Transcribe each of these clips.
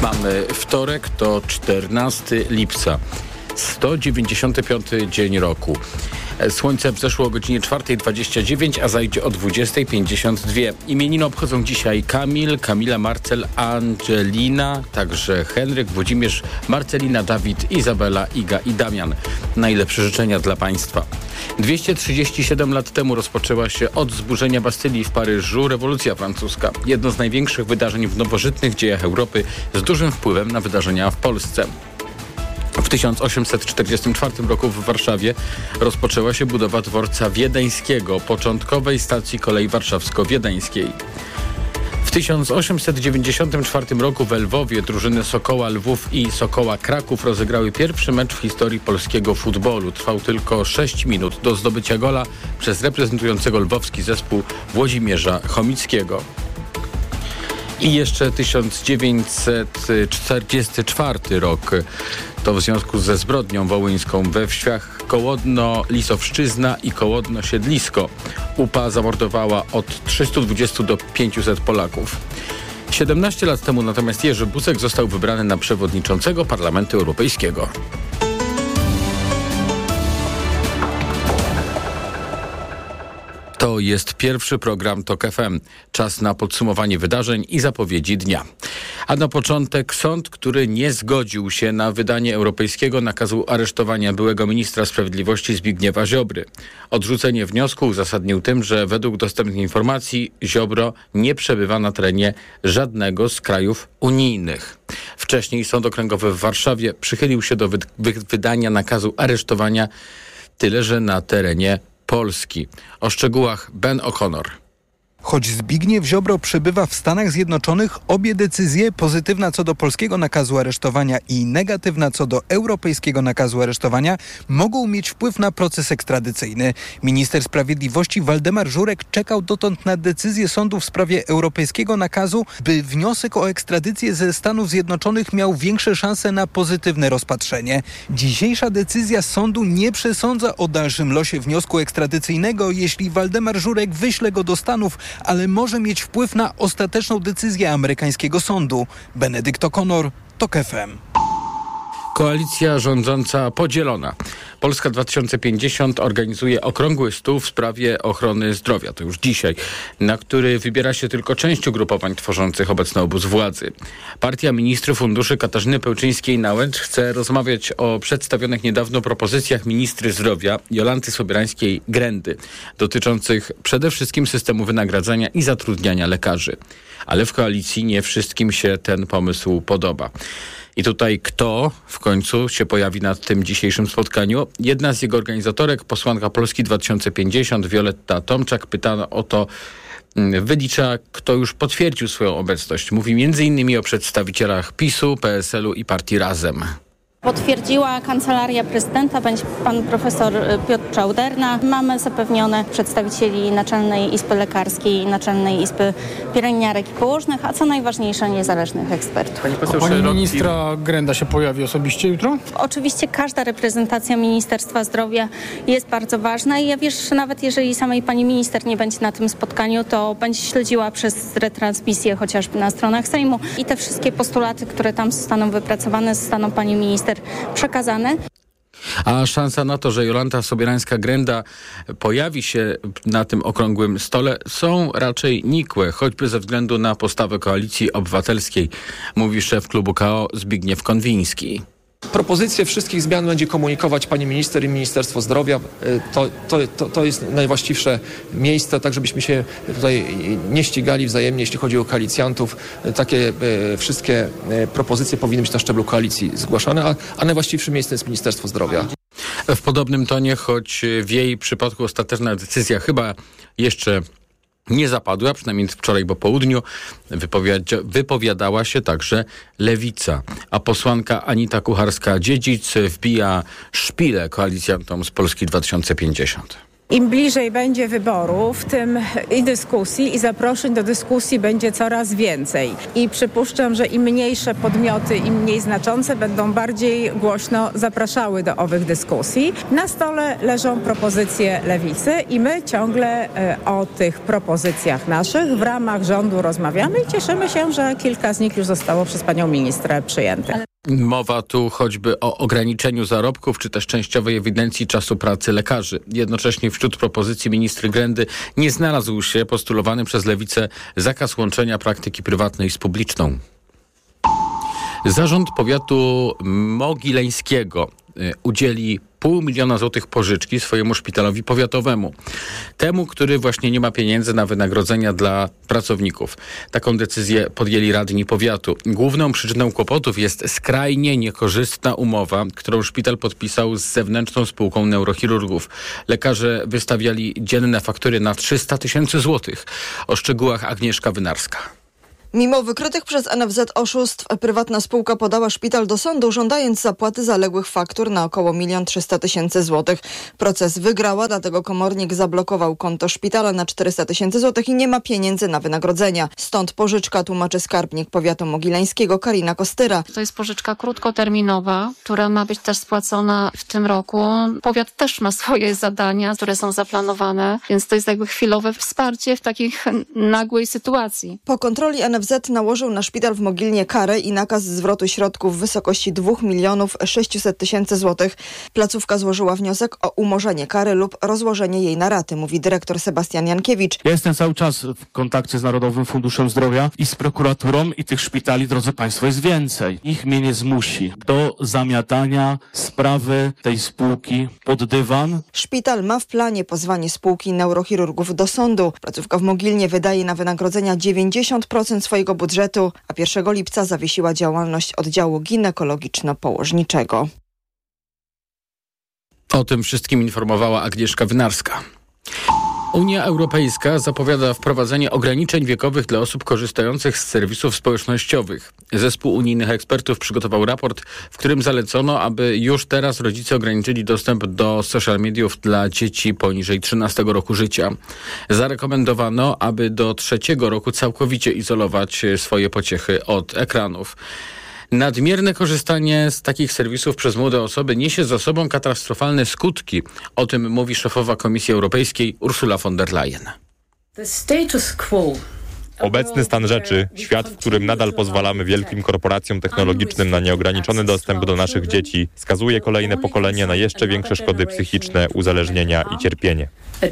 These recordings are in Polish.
Mamy wtorek, to 14 lipca, 195 dzień roku. Słońce wzeszło o godzinie 4:29, a zajdzie o 20:52. Imieniny obchodzą dzisiaj Kamil, Kamila, Marcel, Angelina, także Henryk, Włodzimierz, Marcelina, Dawid, Izabela, Iga i Damian. Najlepsze życzenia dla Państwa. 237 lat temu rozpoczęła się od zburzenia Bastylii w Paryżu rewolucja francuska. Jedno z największych wydarzeń w nowożytnych dziejach Europy z dużym wpływem na wydarzenia w Polsce. W 1844 roku w Warszawie rozpoczęła się budowa dworca wiedeńskiego, początkowej stacji kolei warszawsko-wiedeńskiej. W 1894 roku w Lwowie drużyny Sokoła Lwów i Sokoła Kraków rozegrały pierwszy mecz w historii polskiego futbolu. Trwał tylko 6 minut do zdobycia gola przez reprezentującego lwowski zespół Włodzimierza Chomickiego. I jeszcze 1944 rok. To w związku ze zbrodnią wołyńską we wsiach Kołodno-Lisowszczyzna i Kołodno-Siedlisko. UPA zamordowała od 320 do 500 Polaków. 17 lat temu natomiast Jerzy Buzek został wybrany na przewodniczącego Parlamentu Europejskiego. To jest pierwszy program TOK FM. Czas na podsumowanie wydarzeń i zapowiedzi dnia. A na początek sąd, który nie zgodził się na wydanie europejskiego nakazu aresztowania byłego ministra sprawiedliwości Zbigniewa Ziobry. Odrzucenie wniosku uzasadnił tym, że według dostępnych informacji Ziobro nie przebywa na terenie żadnego z krajów unijnych. Wcześniej Sąd Okręgowy w Warszawie przychylił się do wydania nakazu aresztowania, tyle że na terenie Polski. O szczegółach Ben O'Connor. Choć Zbigniew Ziobro przebywa w Stanach Zjednoczonych, obie decyzje, pozytywna co do polskiego nakazu aresztowania i negatywna co do europejskiego nakazu aresztowania, mogą mieć wpływ na proces ekstradycyjny. Minister Sprawiedliwości Waldemar Żurek czekał dotąd na decyzję sądu w sprawie europejskiego nakazu, by wniosek o ekstradycję ze Stanów Zjednoczonych miał większe szanse na pozytywne rozpatrzenie. Dzisiejsza decyzja sądu nie przesądza o dalszym losie wniosku ekstradycyjnego, jeśli Waldemar Żurek wyśle go do Stanów, ale może mieć wpływ na ostateczną decyzję amerykańskiego sądu. Benedykt O'Connor, TOK FM. Koalicja rządząca podzielona. Polska 2050 organizuje okrągły stół w sprawie ochrony zdrowia. To już dzisiaj, na który wybiera się tylko część ugrupowań tworzących obecny obóz władzy. Partia Ministrów Funduszy Katarzyny Pełczyńskiej-Nałęcz chce rozmawiać o przedstawionych niedawno propozycjach ministry zdrowia Jolanty Sobierańskiej-Grendy dotyczących przede wszystkim systemu wynagradzania i zatrudniania lekarzy. Ale w koalicji nie wszystkim się ten pomysł podoba. I tutaj kto w końcu się pojawi na tym dzisiejszym spotkaniu? Jedna z jego organizatorek, posłanka Polski 2050, Wioletta Tomczak, pytano o to, wylicza, kto już potwierdził swoją obecność. Mówi m.in. o przedstawicielach PiS-u, PSL-u i partii Razem. Potwierdziła Kancelaria Prezydenta, będzie pan profesor Piotr Czauderna. Mamy zapewnione przedstawicieli Naczelnej Izby Lekarskiej, Naczelnej Izby Pielęgniarek i Położnych, a co najważniejsze niezależnych ekspertów. Pani ministra Grenda się pojawi osobiście jutro? Oczywiście każda reprezentacja Ministerstwa Zdrowia jest bardzo ważna i ja wiesz, nawet jeżeli samej pani minister nie będzie na tym spotkaniu, to będzie śledziła przez retransmisję chociażby na stronach Sejmu i te wszystkie postulaty, które tam zostaną wypracowane, zostaną pani minister przekazane. A szansa na to, że Jolanta Sobierańska-Grenda pojawi się na tym okrągłym stole, są raczej nikłe, choćby ze względu na postawę Koalicji Obywatelskiej, mówi szef klubu KO Zbigniew Konwiński. Propozycje wszystkich zmian będzie komunikować pani minister i Ministerstwo Zdrowia. To jest najwłaściwsze miejsce, tak żebyśmy się tutaj nie ścigali wzajemnie, jeśli chodzi o koalicjantów. Takie wszystkie propozycje powinny być na szczeblu koalicji zgłaszane, a najwłaściwszym miejscem jest Ministerstwo Zdrowia. W podobnym tonie, choć w jej przypadku ostateczna decyzja chyba jeszcze nie zapadła, przynajmniej wczoraj po południu wypowiadała się także Lewica, a posłanka Anita Kucharska-Dziedzic wbija szpilę koalicjantom z Polski 2050. Im bliżej będzie wyborów, tym i dyskusji, i zaproszeń do dyskusji będzie coraz więcej. I przypuszczam, że im mniejsze podmioty, im mniej znaczące będą bardziej głośno zapraszały do owych dyskusji. Na stole leżą propozycje Lewicy i my ciągle o tych propozycjach naszych w ramach rządu rozmawiamy i cieszymy się, że kilka z nich już zostało przez panią ministrę przyjętych. Mowa tu choćby o ograniczeniu zarobków, czy też częściowej ewidencji czasu pracy lekarzy. Jednocześnie wśród propozycji ministry Grendy nie znalazł się postulowany przez Lewicę zakaz łączenia praktyki prywatnej z publiczną. Zarząd powiatu mogileńskiego udzieli 500 000 złotych pożyczki swojemu szpitalowi powiatowemu. Temu, który właśnie nie ma pieniędzy na wynagrodzenia dla pracowników. Taką decyzję podjęli radni powiatu. Główną przyczyną kłopotów jest skrajnie niekorzystna umowa, którą szpital podpisał z zewnętrzną spółką neurochirurgów. Lekarze wystawiali dzienne faktury na 300 000 złotych. O szczegółach Agnieszka Wynarska. Mimo wykrytych przez NFZ oszustw, prywatna spółka podała szpital do sądu, żądając zapłaty zaległych faktur na około 1 300 000 złotych. Proces wygrała, dlatego komornik zablokował konto szpitala na 400 000 złotych i nie ma pieniędzy na wynagrodzenia. Stąd pożyczka, tłumaczy skarbnik powiatu mogileńskiego Karina Kostyra. To jest pożyczka krótkoterminowa, która ma być też spłacona w tym roku. Powiat też ma swoje zadania, które są zaplanowane, więc to jest jakby chwilowe wsparcie w takiej nagłej sytuacji. Po kontroli NFZ nałożył na szpital w Mogilnie karę i nakaz zwrotu środków w wysokości 2 600 000 złotych. Placówka złożyła wniosek o umorzenie kary lub rozłożenie jej na raty, mówi dyrektor Sebastian Jankiewicz. Ja jestem cały czas w kontakcie z Narodowym Funduszem Zdrowia i z prokuraturą i tych szpitali, drodzy Państwo, jest więcej. Nikt mnie nie zmusi do zamiatania sprawy tej spółki pod dywan. Szpital ma w planie pozwanie spółki neurochirurgów do sądu. Placówka w Mogilnie wydaje na wynagrodzenia 90% swojego budżetu, a 1 lipca zawiesiła działalność oddziału ginekologiczno-położniczego. O tym wszystkim informowała Agnieszka Wynarska. Unia Europejska zapowiada wprowadzenie ograniczeń wiekowych dla osób korzystających z serwisów społecznościowych. Zespół unijnych ekspertów przygotował raport, w którym zalecono, aby już teraz rodzice ograniczyli dostęp do social mediów dla dzieci poniżej 13 roku życia. Zarekomendowano, aby do 3 roku całkowicie izolować swoje pociechy od ekranów. Nadmierne korzystanie z takich serwisów przez młode osoby niesie za sobą katastrofalne skutki. O tym mówi szefowa Komisji Europejskiej Ursula von der Leyen. Obecny stan rzeczy, świat, w którym nadal pozwalamy wielkim korporacjom technologicznym na nieograniczony dostęp do naszych dzieci, skazuje kolejne pokolenie na jeszcze większe szkody psychiczne, uzależnienia i cierpienie.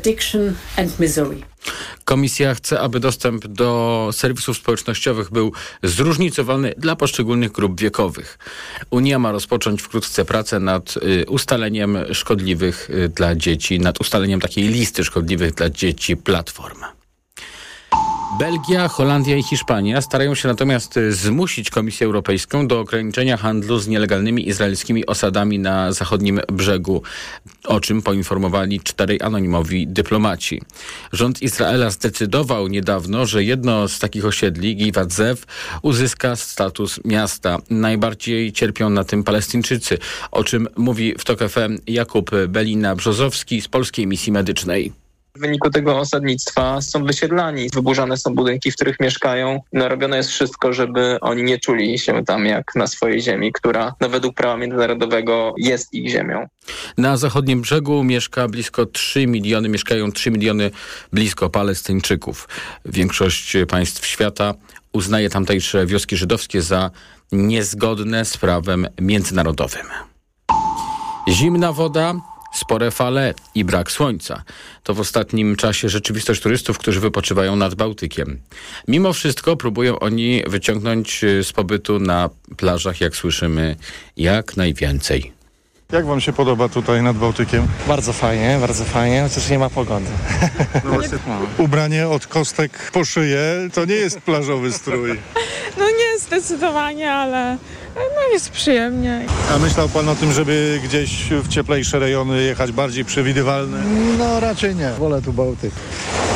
Komisja chce, aby dostęp do serwisów społecznościowych był zróżnicowany dla poszczególnych grup wiekowych. Unia ma rozpocząć wkrótce pracę nad ustaleniem szkodliwych dla dzieci, nad ustaleniem takiej listy szkodliwych dla dzieci platform. Belgia, Holandia i Hiszpania starają się natomiast zmusić Komisję Europejską do ograniczenia handlu z nielegalnymi izraelskimi osadami na zachodnim brzegu, o czym poinformowali 4 anonimowi dyplomaci. Rząd Izraela zdecydował niedawno, że jedno z takich osiedli, Givat Zev, uzyska status miasta. Najbardziej cierpią na tym Palestyńczycy, o czym mówi w TOK FM Jakub Belina-Brzozowski z Polskiej Misji Medycznej. W wyniku tego osadnictwa są wysiedlani, wyburzane są budynki, w których mieszkają. Robione jest wszystko, żeby oni nie czuli się tam jak na swojej ziemi, która według prawa międzynarodowego jest ich ziemią. Na zachodnim brzegu mieszkają 3 miliony blisko Palestyńczyków. Większość państw świata uznaje tamtejsze wioski żydowskie za niezgodne z prawem międzynarodowym. Zimna woda, spore fale i brak słońca. To w ostatnim czasie rzeczywistość turystów, którzy wypoczywają nad Bałtykiem. Mimo wszystko próbują oni wyciągnąć z pobytu na plażach, jak słyszymy, jak najwięcej. Jak wam się podoba tutaj nad Bałtykiem? Bardzo fajnie, chociaż nie ma pogody. No właśnie, ubranie od kostek po szyję to nie jest plażowy strój. No nie zdecydowanie, ale jest przyjemnie. A myślał pan o tym, żeby gdzieś w cieplejsze rejony jechać, bardziej przewidywalne? No raczej nie, wolę tu Bałtyk.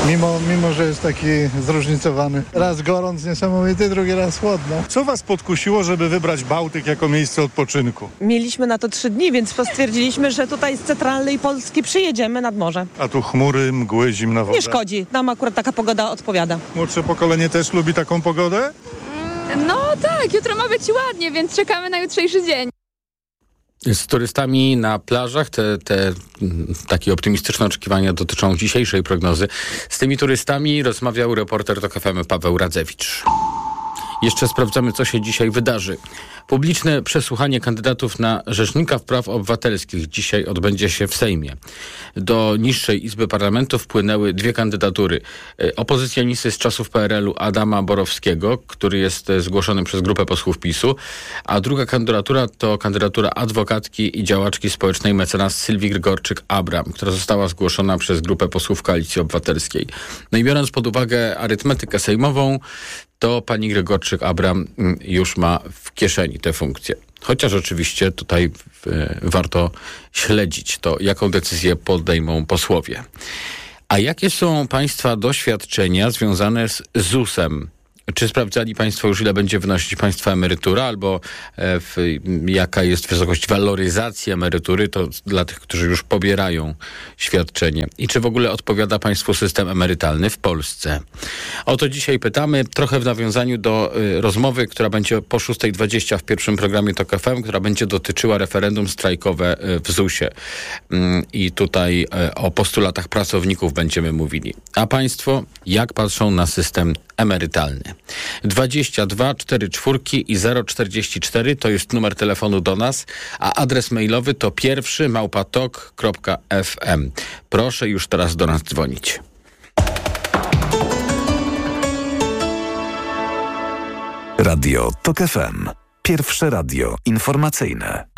Mimo, że jest taki zróżnicowany. Raz gorąc niesamowity, drugi raz chłodno. Co was podkusiło, żeby wybrać Bałtyk jako miejsce odpoczynku? Mieliśmy na to 3 dni, więc stwierdziliśmy, że tutaj z centralnej Polski przyjedziemy nad morze. A tu chmury, mgły, zimna woda. Nie szkodzi, nam akurat taka pogoda odpowiada. Młodsze pokolenie też lubi taką pogodę? No tak, jutro ma być ładnie, więc czekamy na jutrzejszy dzień. Z turystami na plażach te takie optymistyczne oczekiwania dotyczą dzisiejszej prognozy. Z tymi turystami rozmawiał reporter TOK FM Paweł Radzewicz. Jeszcze sprawdzamy, co się dzisiaj wydarzy. Publiczne przesłuchanie kandydatów na Rzecznika Praw Obywatelskich dzisiaj odbędzie się w Sejmie. Do niższej Izby Parlamentu wpłynęły 2 kandydatury. Opozycjonisty z czasów PRL-u Adama Borowskiego, który jest zgłoszony przez grupę posłów PiS-u, a druga kandydatura to kandydatura adwokatki i działaczki społecznej mecenas Sylwii Grygorczyk-Abram, która została zgłoszona przez grupę posłów Koalicji Obywatelskiej. No i biorąc pod uwagę arytmetykę sejmową, to pani Grygorczyk-Abram już ma w kieszeni tę funkcję. Chociaż oczywiście tutaj warto śledzić to, jaką decyzję podejmą posłowie. A jakie są państwa doświadczenia związane z ZUS-em? Czy sprawdzali państwo już, ile będzie wynosić państwa emerytura, albo jaka jest wysokość waloryzacji emerytury, to dla tych, którzy już pobierają świadczenie. I czy w ogóle odpowiada państwu system emerytalny w Polsce? O to dzisiaj pytamy, trochę w nawiązaniu do rozmowy, która będzie po 6:20 w pierwszym programie TOK FM, która będzie dotyczyła referendum strajkowe w ZUS-ie. I tutaj o postulatach pracowników będziemy mówili. A państwo, jak patrzą na system emerytalny? 22 44 i 044 to jest numer telefonu do nas, a adres mailowy to pierwszy@tok.fm. Proszę już teraz do nas dzwonić. Radio TOK FM. Pierwsze radio informacyjne.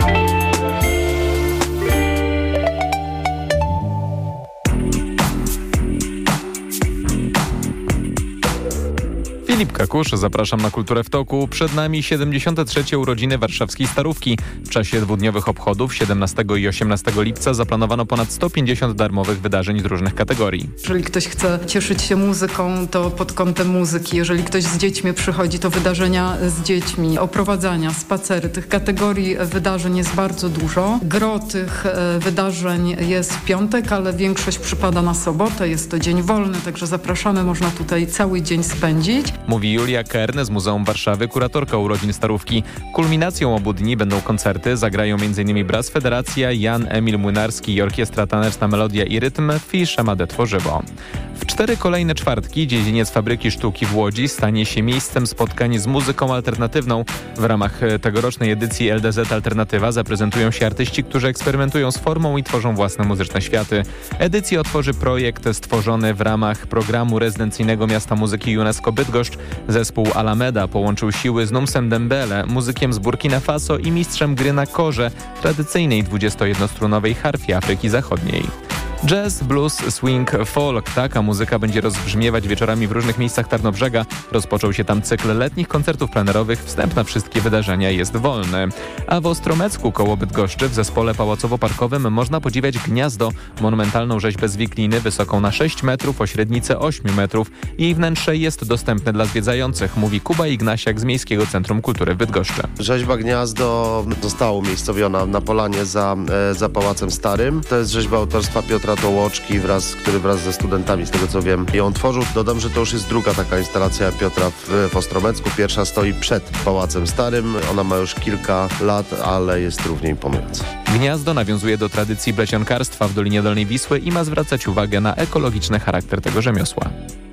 Filip Kakusz, zapraszam na Kulturę w Toku. Przed nami 73. urodziny warszawskiej Starówki. W czasie 2-dniowych obchodów 17 i 18 lipca zaplanowano ponad 150 darmowych wydarzeń z różnych kategorii. Jeżeli ktoś chce cieszyć się muzyką, to pod kątem muzyki. Jeżeli ktoś z dziećmi przychodzi, to wydarzenia z dziećmi, oprowadzania, spacery. Tych kategorii wydarzeń jest bardzo dużo. Gro tych wydarzeń jest w piątek, ale większość przypada na sobotę. Jest to dzień wolny, także zapraszamy. Można tutaj cały dzień spędzić. Mówi Julia Kern z Muzeum Warszawy, kuratorka urodzin Starówki. Kulminacją obu dni będą koncerty. Zagrają m.in. Brass Federacja, Jan Emil Młynarski i Orkiestra Taneczna Melodia i Rytm, Fiszemade Tworzywo. W 4 kolejne czwartki dziedziniec Fabryki Sztuki w Łodzi stanie się miejscem spotkań z muzyką alternatywną. W ramach tegorocznej edycji LDZ Alternatywa zaprezentują się artyści, którzy eksperymentują z formą i tworzą własne muzyczne światy. Edycję otworzy projekt stworzony w ramach programu rezydencyjnego Miasta Muzyki UNESCO Bydgoszcz. Zespół Alameda połączył siły z Numsem Dembele, muzykiem z Burkina Faso i mistrzem gry na korze, tradycyjnej 21-strunowej harfie Afryki Zachodniej. Jazz, blues, swing, folk. Taka muzyka będzie rozbrzmiewać wieczorami w różnych miejscach Tarnobrzega. Rozpoczął się tam cykl letnich koncertów plenerowych. Wstęp na wszystkie wydarzenia jest wolny. A w Ostromecku koło Bydgoszczy w zespole pałacowo-parkowym można podziwiać Gniazdo, monumentalną rzeźbę z wikliny wysoką na 6 metrów o średnicę 8 metrów. Jej wnętrze jest dostępne dla zwiedzających, mówi Kuba Ignasiak z Miejskiego Centrum Kultury w Bydgoszczy. Rzeźba Gniazdo została umiejscowiona na polanie za Pałacem Starym. To jest rzeźba autorstwa Piotra Tołoczki, który wraz ze studentami, z tego co wiem, ją tworzył. Dodam, że to już jest druga taka instalacja Piotra w Ostromecku. Pierwsza stoi przed Pałacem Starym. Ona ma już kilka lat, ale jest równie imponująca. Gniazdo nawiązuje do tradycji plecionkarstwa w Dolinie Dolnej Wisły i ma zwracać uwagę na ekologiczny charakter tego rzemiosła.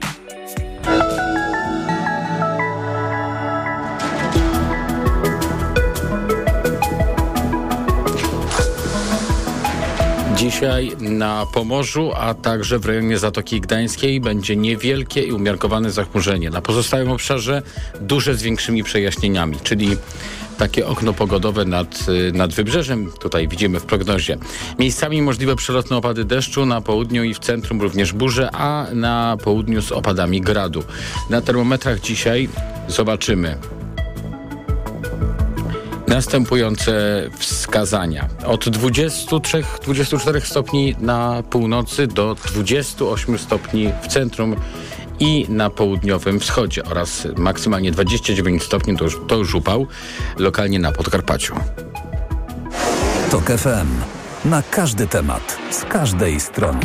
Dzisiaj na Pomorzu, a także w rejonie Zatoki Gdańskiej będzie niewielkie i umiarkowane zachmurzenie. Na pozostałym obszarze duże z większymi przejaśnieniami, czyli takie okno pogodowe nad wybrzeżem. Tutaj widzimy w prognozie. Miejscami możliwe przelotne opady deszczu, na południu i w centrum również burze, a na południu z opadami gradu. Na termometrach dzisiaj zobaczymy. Następujące wskazania. Od 23-24 stopni na północy do 28 stopni w centrum i na południowym wschodzie oraz maksymalnie 29 stopni to już upał, lokalnie na Podkarpaciu. TOK FM. Na każdy temat, z każdej strony.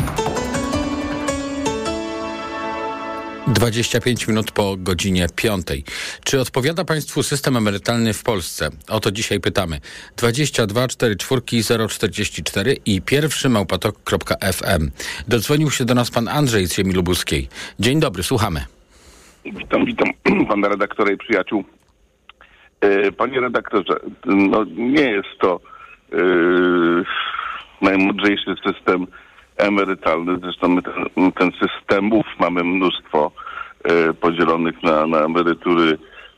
25 minut po godzinie 5. Czy odpowiada Państwu system emerytalny w Polsce? O to dzisiaj pytamy. 22 44 044 i pierwszy@tok.fm. Dodzwonił się do nas pan Andrzej z ziemi lubuskiej. Dzień dobry, słuchamy. Witam pana redaktora i przyjaciół. Panie redaktorze, no nie jest to najmądrzejszy system emerytalny. Zresztą my ten systemów mamy mnóstwo podzielonych na emerytury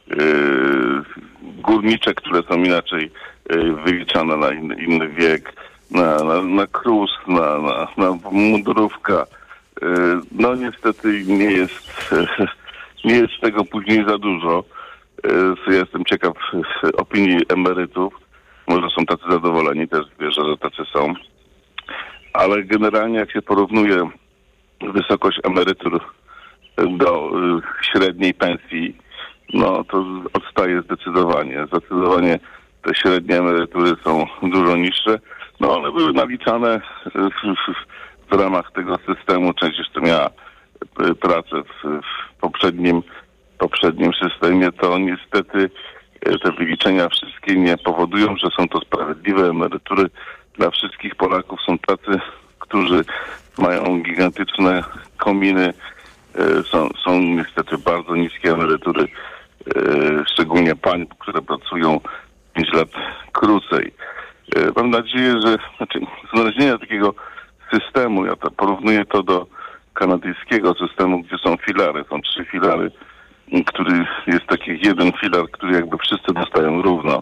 górnicze, które są inaczej wyliczane na inny wiek, na KRUS, na mundurówka. No niestety nie jest tego później za dużo. Ja jestem ciekaw opinii emerytów. Może są tacy zadowoleni, też wierzę, że tacy są. Ale generalnie jak się porównuje wysokość emerytur do średniej pensji, no to odstaje zdecydowanie. Zdecydowanie te średnie emerytury są dużo niższe. No one były naliczane w ramach tego systemu. Część jeszcze miała pracę w poprzednim systemie. To niestety te wyliczenia wszystkie nie powodują, że są to sprawiedliwe emerytury dla wszystkich Polaków. Są tacy, którzy mają gigantyczne kominy. Są niestety bardzo niskie emerytury, szczególnie pań, które pracują 5 lat krócej. Mam nadzieję, że znalezienie takiego systemu, ja porównuję to do kanadyjskiego systemu, gdzie są filary. Są 3 filary, który jest taki jeden filar, który jakby wszyscy dostają równo.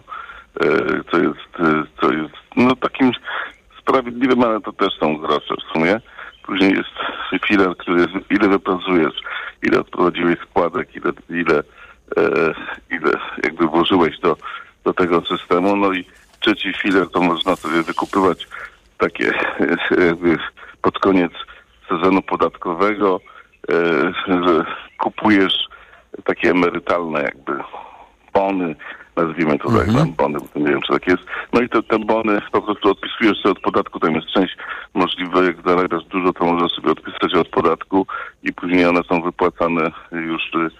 To jest no takim sprawiedliwym, ale to też są grosze w sumie. Później jest filar, który jest ile wypracujesz, ile odprowadziłeś składek, ile jakby włożyłeś do tego systemu. No i trzeci filar to można sobie wykupywać takie jakby pod koniec sezonu podatkowego, że kupujesz takie emerytalne jakby bony, nazwijmy to tak, bony, nie wiem czy tak jest. No i te bony po prostu odpisujesz sobie od podatku, tam jest część możliwa, jak zarabiasz dużo, to możesz sobie odpisać od podatku i później one są wypłacane już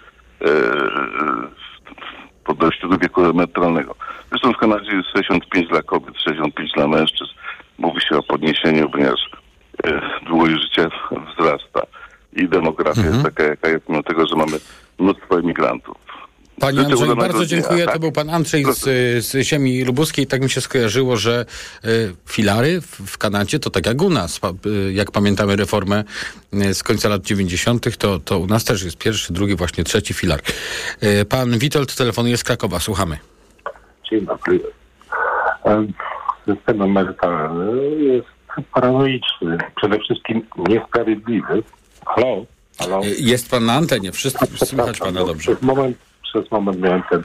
po dojściu do wieku emerytalnego. Zresztą w Kanadzie jest 65 dla kobiet, 65 dla mężczyzn. Mówi się o podniesieniu, ponieważ długość życia wzrasta i demografia jest taka, jaka jest, mimo tego, że mamy mnóstwo emigrantów. Panie Andrzej, bardzo dziękuję. To był pan Andrzej z ziemi lubuskiej. Tak mi się skojarzyło, że filary w Kanadzie to tak jak u nas. Jak pamiętamy reformę z końca lat 90., to u nas też jest pierwszy, drugi, właśnie trzeci filar. Pan Witold telefonuje z Krakowa. Słuchamy. Dzień dobry. System emerytalny jest paranoiczny. Przede wszystkim niesprawiedliwy. Halo? Jest pan na antenie. Wszyscy słychać pana dobrze. Przez moment miałem ten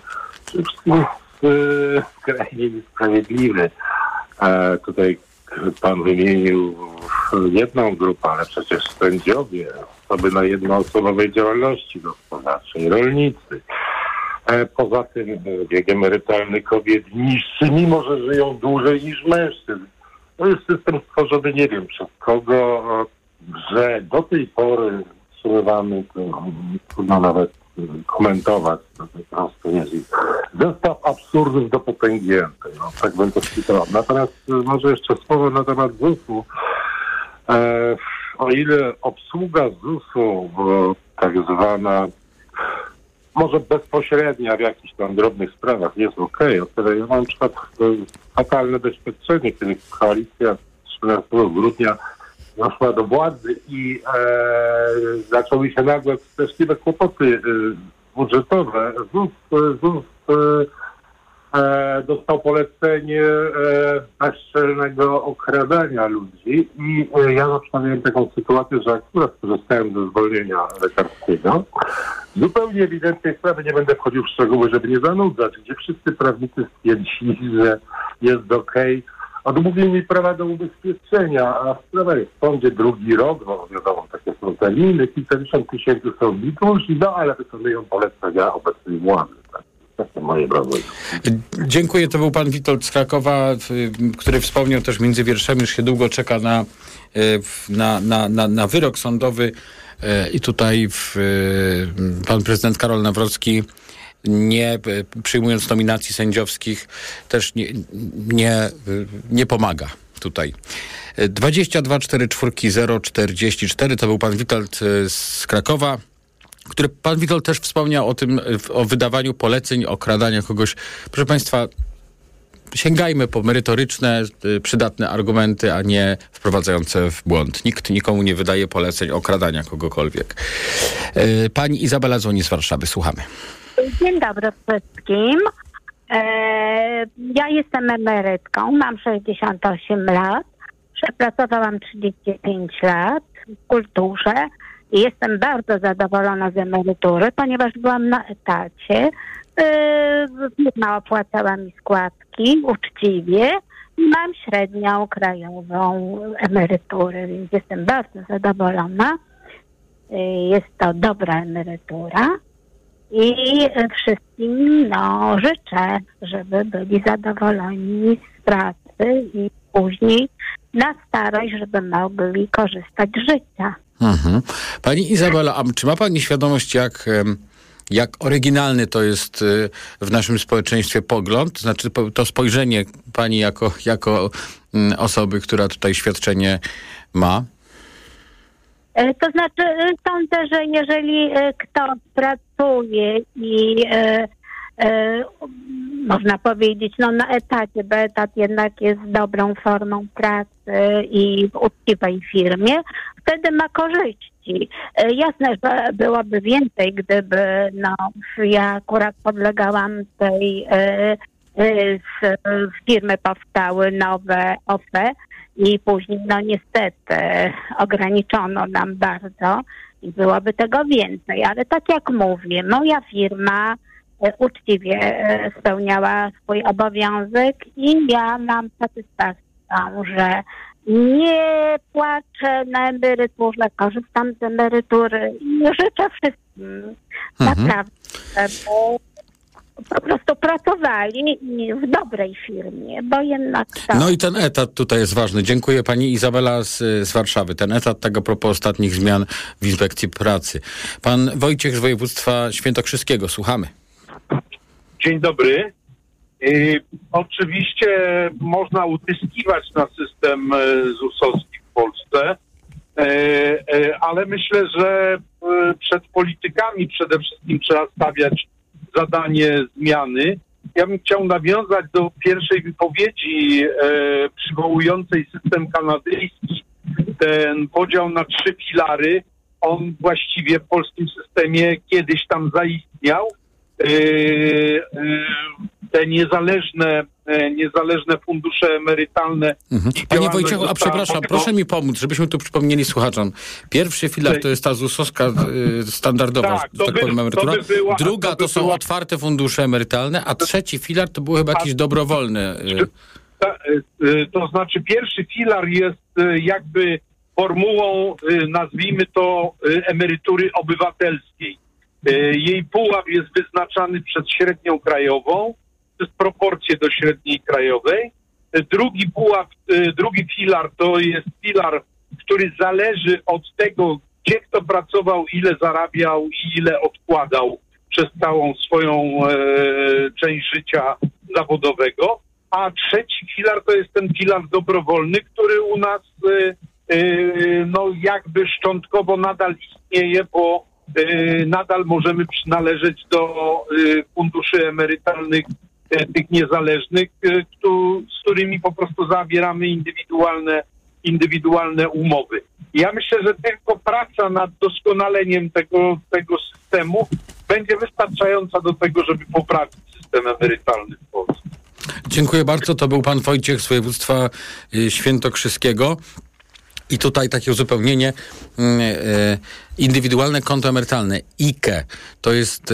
skrajnie niesprawiedliwy. Tutaj pan wymienił jedną grupę, ale przecież sędziowie, osoby na jednoosobowej działalności gospodarczej, rolnicy. Poza tym wiek emerytalny kobiet niższy, mimo że żyją dłużej niż mężczyzn. To jest system stworzony nie wiem przez kogo, że do tej pory utrzymywamy, trudno nawet komentować, to po prostu jest zestaw absurdów do potęgi entej. No, tak bym to cytował. Natomiast może jeszcze słowo na temat ZUS-u. O ile obsługa ZUS-u, tak zwana, może bezpośrednia w jakichś tam drobnych sprawach jest okej. O tyle ja mam na przykład fatalne doświadczenie, kiedy koalicja 13 grudnia doszła do władzy i zaczęły się nagle straszliwe kłopoty budżetowe. ZUS dostał polecenie bezczelnego okradania ludzi i ja na przykład miałem taką sytuację, że akurat skorzystałem ze zwolnienia lekarskiego zupełnie ewidentnej sprawy, nie będę wchodził w szczegóły, żeby nie zanudzać, gdzie wszyscy prawnicy stwierdzili, że jest okej. Odmówili prawa do ubezpieczenia, a sprawa jest w sądzie drugi rok, no wiadomo, takie są terminy, kilkadziesiąt tysięcy są bitusz, ale wykonują polecenia obecnej władzy. Takie moje wrażenie. Dziękuję. To był pan Witold z Krakowa, który wspomniał też między wierszami, że się długo czeka na wyrok sądowy i tutaj pan prezydent Karol Nawrocki, nie przyjmując nominacji sędziowskich, też nie pomaga tutaj. 22 44 044 to był pan Witold z Krakowa, który pan Witold też wspomniał o wydawaniu poleceń, okradania kogoś. Proszę państwa, sięgajmy po merytoryczne, przydatne argumenty, a nie wprowadzające w błąd. Nikt nikomu nie wydaje poleceń okradania kogokolwiek. Pani Izabela dzwoni z Warszawy. Słuchamy. Dzień dobry wszystkim. Ja jestem emerytką, mam 68 lat. Przepracowałam 35 lat w kulturze i jestem bardzo zadowolona z emerytury, ponieważ byłam na etacie. Firma opłacała mi składki uczciwie i mam średnią krajową emeryturę, więc jestem bardzo zadowolona. Jest to dobra emerytura i wszystkim życzę, żeby byli zadowoleni z pracy i później na starość, żeby mogli korzystać z życia. Mhm. Pani Izabela, a czy ma pani świadomość, jak oryginalny to jest w naszym społeczeństwie pogląd? Znaczy to spojrzenie pani jako osoby, która tutaj świadczenie ma? To znaczy sądzę, że jeżeli ktoś pracuje i można powiedzieć na etacie, bo etat jednak jest dobrą formą pracy i w uczciwej firmie, wtedy ma korzyści. Jasne, że byłoby więcej, gdyby ja akurat podlegałam tej z firmy powstały nowe OFE i później niestety ograniczono nam bardzo i byłoby tego więcej, ale tak jak mówię, moja firma uczciwie spełniała swój obowiązek i ja mam satysfakcję, że nie płaczę na emeryturze, korzystam z emerytury i życzę wszystkim naprawdę, bo po prostu pracowali w dobrej firmie, bo jednak to... No i ten etat tutaj jest ważny. Dziękuję pani Izabela z Warszawy. Ten etat, tak a propos ostatnich zmian w Inspekcji Pracy. Pan Wojciech z województwa świętokrzyskiego. Słuchamy. Dzień dobry. Oczywiście można utyskiwać na system ZUS-owski w Polsce, ale myślę, że przed politykami przede wszystkim trzeba stawiać zadanie zmiany. Ja bym chciał nawiązać do pierwszej wypowiedzi przywołującej system kanadyjski. Ten podział na 3 filary, on właściwie w polskim systemie kiedyś tam zaistniał. Te niezależne fundusze emerytalne. Panie Wojciechu, a przepraszam, proszę mi pomóc, żebyśmy tu przypomnieli słuchaczom. Pierwszy filar to jest ta ZUS-owska standardowa, emerytura. Druga to są otwarte fundusze emerytalne, a trzeci filar to były chyba jakieś dobrowolne. To znaczy pierwszy filar jest jakby formułą, nazwijmy to, emerytury obywatelskiej. Jej pułap jest wyznaczany przez średnią krajową, to jest proporcje do średniej krajowej. Drugi filar to jest filar, który zależy od tego, gdzie kto pracował, ile zarabiał i ile odkładał przez całą swoją część życia zawodowego. A trzeci filar to jest ten filar dobrowolny, który u nas jakby szczątkowo nadal istnieje, bo nadal możemy przynależeć do funduszy emerytalnych tych niezależnych, z którymi po prostu zawieramy indywidualne umowy. Ja myślę, że tylko praca nad doskonaleniem tego systemu będzie wystarczająca do tego, żeby poprawić system emerytalny w Polsce. Dziękuję bardzo. To był pan Wojciech z województwa świętokrzyskiego. I tutaj takie uzupełnienie, indywidualne konto emerytalne, IKE, to jest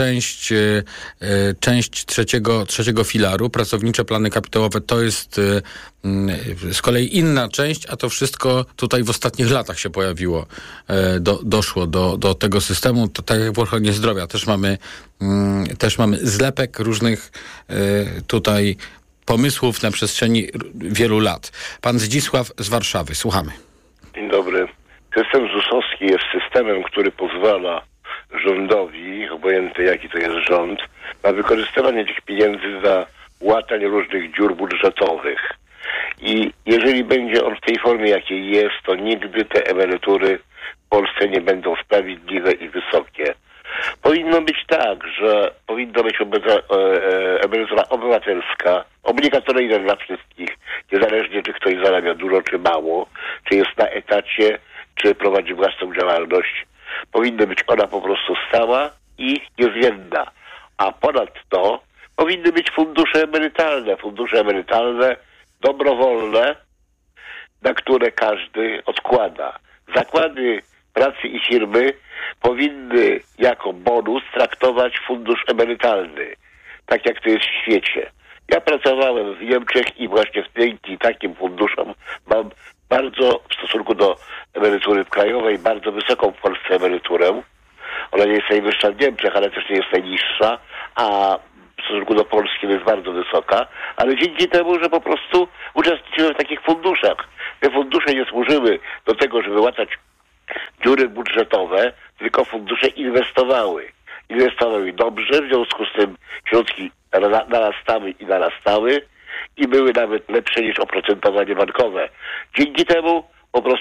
część trzeciego filaru. Pracownicze plany kapitałowe to jest z kolei inna część, a to wszystko tutaj w ostatnich latach się pojawiło, doszło do tego systemu. To tak jak w ochronie zdrowia też mamy zlepek różnych tutaj pomysłów na przestrzeni wielu lat. Pan Zdzisław z Warszawy, słuchamy. Dzień dobry. System ZUS-owski jest systemem, który pozwala rządowi, obojętnie jaki to jest rząd, na wykorzystywanie tych pieniędzy za łatanie różnych dziur budżetowych. I jeżeli będzie on w tej formie, jakiej jest, to nigdy te emerytury w Polsce nie będą sprawiedliwe i wysokie. Powinno być tak, że powinna być emerytura obywatelska, obligatoryjna dla wszystkich, niezależnie czy ktoś zarabia dużo czy mało, czy jest na etacie, czy prowadzi własną działalność. Powinna być ona po prostu stała i niezmienna. A ponadto powinny być fundusze emerytalne dobrowolne, na które każdy odkłada. Zakłady pracy i firmy powinny jako bonus traktować fundusz emerytalny, tak jak to jest w świecie. Ja pracowałem w Niemczech i właśnie dzięki takim funduszom mam bardzo w stosunku do emerytury krajowej bardzo wysoką w Polsce emeryturę. Ona nie jest najwyższa w Niemczech, ale też nie jest najniższa, a w stosunku do Polski jest bardzo wysoka, ale dzięki temu, że po prostu uczestniczyłem w takich funduszach. Te fundusze nie służyły do tego, żeby łatać dziury budżetowe, tylko fundusze inwestowały. Inwestowały dobrze, w związku z tym środki narastały i były nawet lepsze niż oprocentowanie bankowe. Dzięki temu po prostu